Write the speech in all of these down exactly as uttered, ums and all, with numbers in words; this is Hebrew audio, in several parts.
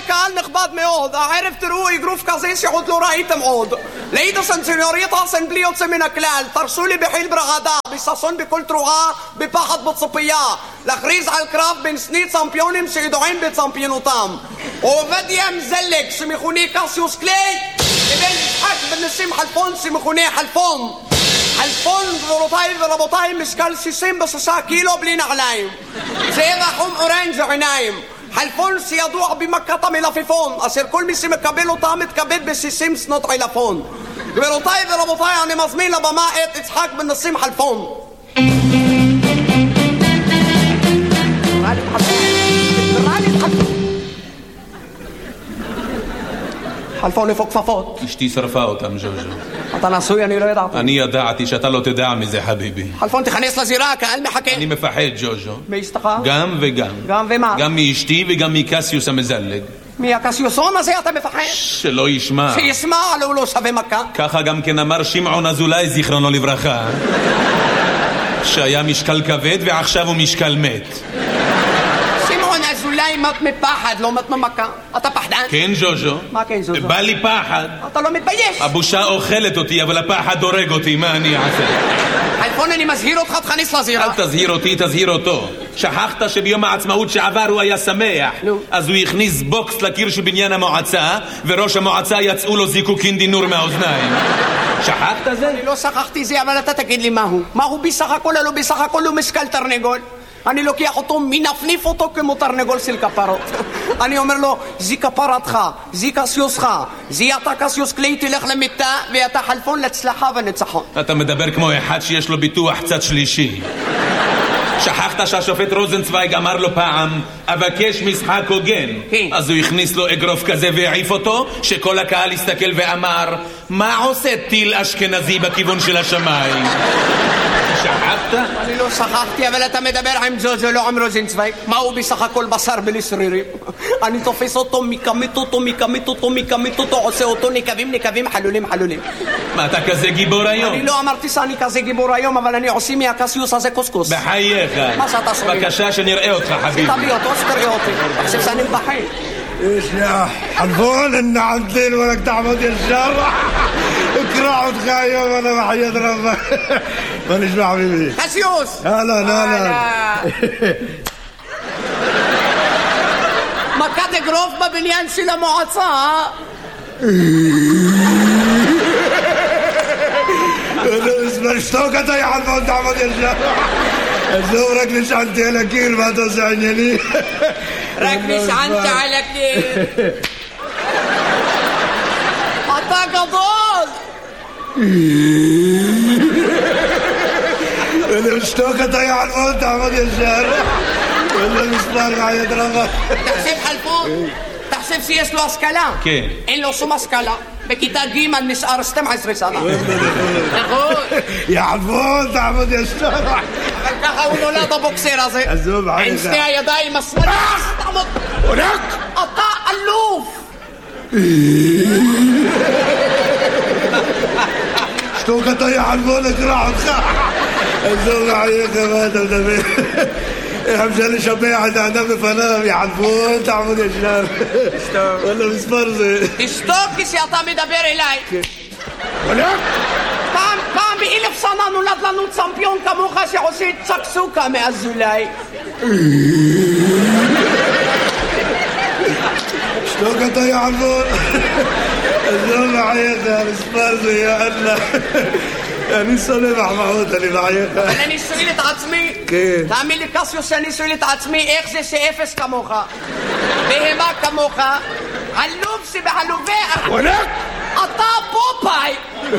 קהל נכבד מאוד, הערב תראו אגרוף כזה שעוד לא ראיתם עוד. ליידסן סניוריטסן בלי יוצא מן הכלל, תרשו לי בחיל ברעדה, בששון בכל תרועה, בפחד בציפייה, להכריז על קרב בין שני צמפיונים שידועים בצמפיונותם. עובדיה מזלג שמכונה קסיוס קליי, לבין יצחק בן ניסים חלפון שמכונה חלפון. חלפון גבירותיי ורבותיי משקל שישים ושישה קילו בלי נעליים, צבע חום אורנג' עיניים. חלפון שידוע במכת המלפפון, אשר כל מי שמקבל אותה מתכבד ב-שישים שנות עילפון. גבירותיי ורבותיי, אני מזמין לבמה את יצחק בן ניסים חלפון. חלפון איפה כפפות? אשתי שרפה אותם, ז'וז'ו. אתה נשוי? אני לא ידעתי. אני ידעתי שאתה לא תדע מזה, חביבי. חלפון, תכנס לזירה, הקהל מחכה. אני מפחד, ז'וז'ו. מאשתך? גם וגם. גם ומה? גם מאשתי וגם מקסיוס המזלג. מהקסיוסון הזה אתה מפחד? שלא ישמע. שישמע, לא לא שווה מכה. ככה גם כן אמר שמעון אזולאי זיכרונו לברכה, שהיה משקל כבד ועכשיו הוא משקל מת. אולי מת מפחד, לא מת ממכה. אתה פחדן? כן, ז'וז'ו. מה כן, ז'וז'ו? בא לי פחד. אתה לא מתבייש. הבושה אוכלת אותי, אבל הפחד הורג אותי, מה אני אעשה? חלפון, אני מזהיר אותך, תכניס לזירה. אל תזהיר אותי, תזהיר אותו. שכחת שביום העצמאות שעבר הוא היה שמח. נו. אז הוא הכניס בוקס לקיר של בניין המועצה, וראש המועצה יצאו לו זיקוקין דינור מהאוזניים. שכחת זה? אני לא שכחתי זה, אבל אתה תגיד לי מהו. מהו בסך הכל, לא בסך הכל הוא משקל תרנגול. אני לוקח אותו, מנפניף אותו כמו תרנגול של כפרות. אני אומר לו, זי כפרתך, זי קסיוסך, זי אתה קסיוס קליי, תלך למיטה, ואתה חלפון להצלחה וניצחון. אתה מדבר כמו אחד שיש לו ביטוח צד שלישי. שכחת שהשופט רוזנצוויג אמר לו פעם, אבקש משחק הוגן. כן. אז הוא הכניס לו אגרוף כזה והעיף אותו, שכל הקהל הסתכל ואמר, מה עושה טיל אשכנזי בכיוון של השמיים? שכחת? אני לא שכחתי, אבל אתה מדבר עם ז'וז'ו, לא עם רוזנצוויג. מה הוא בסך הכל בשר בלי שרירים? אני תופס אותו, מקמית אותו, מקמית אותו, מקמית אותו, עושה אותו נקבים, נקבים, חלולים, חלולים. מה, אתה כזה גיבור היום? אני לא אמרתי שאני כזה גיבור היום, אבל אני עושה מהקסיוס הזה קוסקוס. בחייך. מה שאתה שומע? בבקשה שנראה אותך, חביבי. תביא אותו, שתראה אותי. חושב שאני מבחין. ايش يا حلفون ان عدل ولك تعمد الجرح اكرع وتخايم وانا بحياة ربك مانيش مع حبيبي קסיוס! هلا هلا מכת אגרוף בבניין של המועצה. اسمع اشتوكت يا حلفون تعمد الجرح الزورك نشعنت على كيل ما توسعني لي רק נשענת על הקיר. אתה גדול. انا اشتوكت يا حلفون تعمد الجرح ولا مسمار عيد ربك. תחשב חלפון, תחשב שיש לו השכלה. כן. אין לו שום השכלה. בכיתה ג' נשאר שתים עשרה שנה. נכון. يا حلفون تعمد الجرح אבל ככה הוא נולד הבוקסר הזה. עזוב, עייך. עם שני הידיים השמאליות. תעמוד. ورك אתה אלוף. اشتوكت يا حلفون اكرع وتخاع الزوج عليك ما تدبر حمشان شبيعة عنا بفنام يا حلفون تعمد الجار ولا مسفرزة תשתוק כשאתה מדבר אליי. ورك פעם, פעם באלף שנה נולד לנו צמפיון כמוך שעושה צקסוקה מאזולאי. اشتوكت يا حلفون الزوج عليك مسفرزة يا الله אני סולח מחמוד, אני בעייך. אבל אני שואל את עצמי, כן. תאמין לי קסיוס שאני שואל את עצמי איך זה שאפס כמוך, בהמה כמוך, אלוף שבעלובי, ورك אתה פופאי.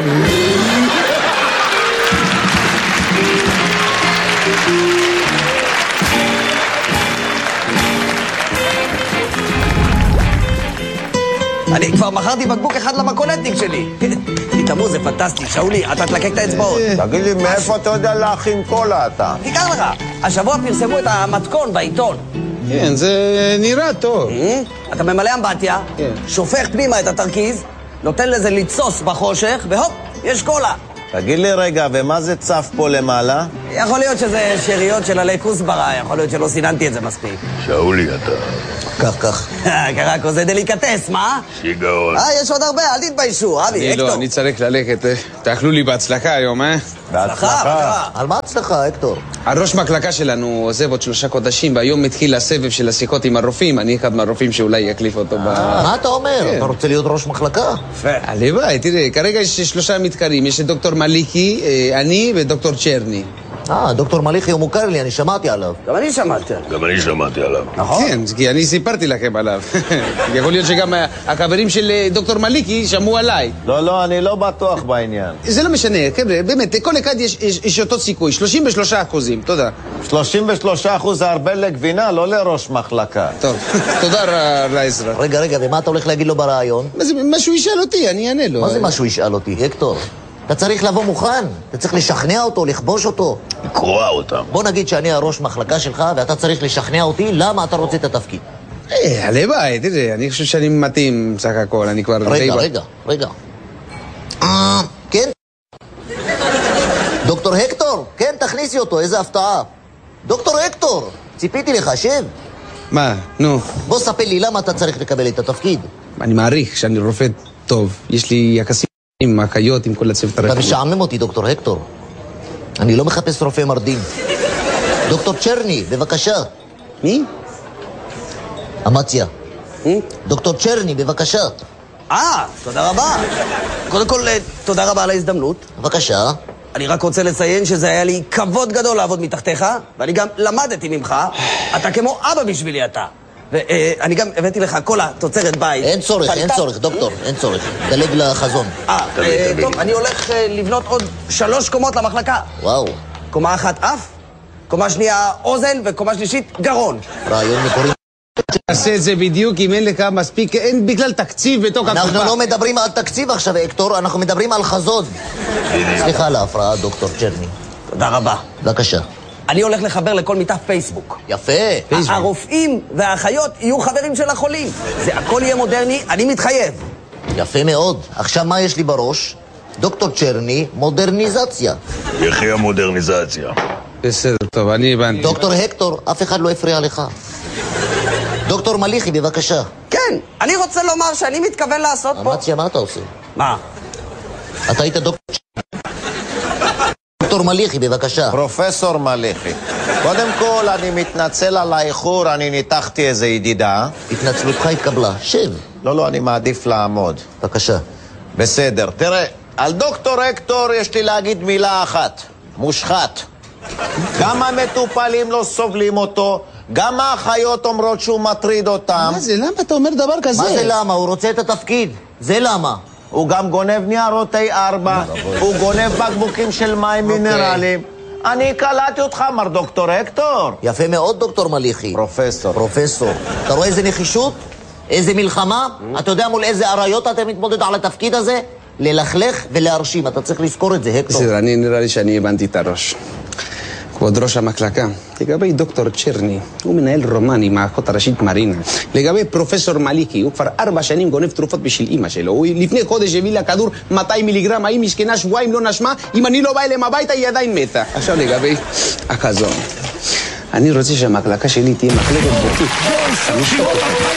אני כבר מכרתי בקבוק אחד למקולטניק שלי. תתאמו, זה פנטסטי. שאולי, אתה תלקק את האצבעות. תגיד לי, מאיפה אתה יודע להכין קולה אתה? תיקח לך. השבוע פרסמו את המתכון בעיתון. כן, זה נראה טוב. אתה ממלא אמבטיה, שופך פנימה את התרכיז, נותן לזה לצוס בחושך, והופ, יש קולה. תגיד לי רגע, ומה זה צף פה למעלה? יכול להיות שזה שאריות של עלי כוסברה, יכול להיות שלא סיננתי את זה מספיק. שאולי, אתה... כך, כך. קרקו, זה דליקטס, מה? שיגעון. אה, יש עוד הרבה, אל תתביישו, אבי, אני אקטור. לא, אני צריך ללכת. תאכלו לי בהצלחה היום, אה? בהצלחה. על מה הצלחה, אקטור? הראש מחלקה שלנו עוזב עוד שלושה חודשים, והיום מתחיל הסבב של השיחות עם הרופאים. אני אחד מהרופאים שאולי יקליף אותו ב... מה אתה אומר? אתה רוצה להיות ראש מחלקה? הלוואי, תראה, כרגע יש שלושה מתקרים. יש את דוקטור מליקי, אני ודוקטור צ'רני. אה, דוקטור מליחי הוא מוכר לי, אני שמעתי עליו. גם אני שמעתי. גם אני שמעתי עליו. נכון? כן, כי אני סיפרתי לכם עליו. יכול להיות שגם החברים של דוקטור מליקי שמעו עליי. לא, לא, אני לא בטוח בעניין. זה לא משנה, חבר'ה, באמת, כל אחד יש, יש, יש אותו סיכוי, שלושים ושלושה אחוזים, תודה. שלושים ושלושה אחוז זה הרבה לגבינה, לא לראש מחלקה. טוב, תודה על העזרה. רגע, רגע, ומה אתה הולך להגיד לו ברעיון? מה זה, מה שהוא ישאל אותי, אני אענה לו. מה זה מה שהוא ישאל אותי? אקטור, אתה צריך לבוא מוכן, אתה צריך לשכנע אותו, לכבוש אותו. לקרוע אותם. בוא נגיד שאני הראש מחלקה שלך, ואתה צריך לשכנע אותי למה אתה רוצה את התפקיד. אה, הלוואי, תראה, אני חושב שאני מתאים סך הכל, אני כבר... רגע, רגע, רגע. אה, כן? דוקטור הקטור, כן, תכניסי אותו, איזה הפתעה. דוקטור הקטור, ציפיתי לך, שב. מה, נו. בוא ספר לי למה אתה צריך לקבל את התפקיד. אני מעריך שאני רופא טוב, יש לי יחסים עם החיות, עם כל הצוות הרפואי. אתה משעמם אותי, דוקטור הקטור. אני לא מחפש רופא מרדים. דוקטור צ'רני, בבקשה. מי? אמציה. דוקטור צ'רני, בבקשה. אה, תודה רבה. קודם כל, תודה רבה על ההזדמנות. בבקשה. אני רק רוצה לציין שזה היה לי כבוד גדול לעבוד מתחתיך, ואני גם למדתי ממך. אתה כמו אבא בשבילי אתה. ואני גם הבאתי לך כל התוצרת בית. אין צורך, אין צורך, דוקטור, אין צורך. דלג לחזון. אה, טוב, אני הולך לבנות עוד שלוש קומות למחלקה. וואו. קומה אחת אף, קומה שנייה אוזן, וקומה שלישית גרון. רעיון מקורי. תעשה את זה בדיוק אם אין לך מספיק, אין בכלל תקציב בתוך הקופה. אנחנו לא מדברים על תקציב עכשיו, אקטור, אנחנו מדברים על חזון. סליחה על ההפרעה, דוקטור צ'רני. תודה רבה. בבקשה. אני הולך לחבר לכל מיטה פייסבוק. יפה. פייסבוק. הרופאים והאחיות יהיו חברים של החולים. זה הכל יהיה מודרני, אני מתחייב. יפה מאוד. עכשיו מה יש לי בראש? דוקטור צ'רני, מודרניזציה. יחי המודרניזציה. בסדר, טוב, אני הבנתי. דוקטור הקטור, אף אחד לא הפריע לך. דוקטור מליחי, בבקשה. כן, אני רוצה לומר שאני מתכוון לעשות פה... אמציה, מה אתה עושה? מה? אתה היית דוקטור... דוקטור מליחי, בבקשה. פרופסור מליחי. קודם כל, אני מתנצל על האיחור, אני ניתחתי איזה ידידה. התנצלותך התקבלה. שב. לא, לא, אני מעדיף לעמוד. בבקשה. בסדר. תראה, על דוקטור הקטור יש לי להגיד מילה אחת. מושחת. גם המטופלים לא סובלים אותו, גם האחיות אומרות שהוא מטריד אותם. מה זה? למה אתה אומר דבר כזה? מה זה למה? הוא רוצה את התפקיד. זה למה? הוא גם גונב ניירות איי ארבע, הוא גונב בקבוקים של מים מינרליים. אני קלטתי אותך, מר דוקטור הקטור. יפה מאוד, דוקטור מליחי. פרופסור. פרופסור. אתה רואה איזה נחישות? איזה מלחמה? אתה יודע מול איזה עריות אתה מתמודד על התפקיד הזה? ללכלך ולהרשים. אתה צריך לזכור את זה, הקטור. בסדר, אני נראה לי שאני הבנתי את הראש. כבוד ראש המחלקה, לגבי דוקטור צ'רני, הוא מנהל רומן עם האחות הראשית מרינה. לגבי פרופסור מליקי, הוא כבר ארבע שנים גונב תרופות בשביל אמא שלו. הוא לפני חודש הביא לה כדור מאתיים מיליגרם, האם משכנה שבועיים לא נשמה, אם אני לא בא אליהם הביתה היא עדיין מתה. עכשיו לגבי החזון. אני רוצה שהמחלקה שלי תהיה מחלקת בוטיק.